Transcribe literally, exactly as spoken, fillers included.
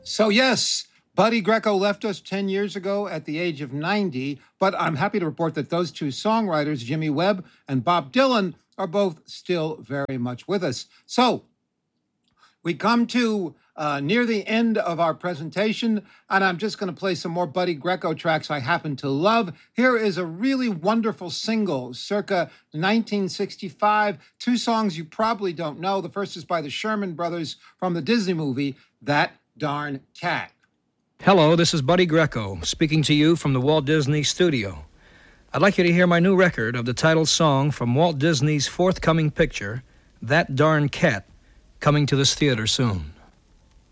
So yes, Buddy Greco left us ten years ago at the age of ninety, but I'm happy to report that those two songwriters, Jimmy Webb and Bob Dylan, are both still very much with us. So we come to uh, near the end of our presentation, and I'm just going to play some more Buddy Greco tracks I happen to love. Here is a really wonderful single, circa nineteen sixty-five, two songs you probably don't know. The first is by the Sherman Brothers from the Disney movie, That Darn Cat. Hello, this is Buddy Greco, speaking to you from the Walt Disney Studio. I'd like you to hear my new record of the title song from Walt Disney's forthcoming picture, That Darn Cat, coming to this theater soon.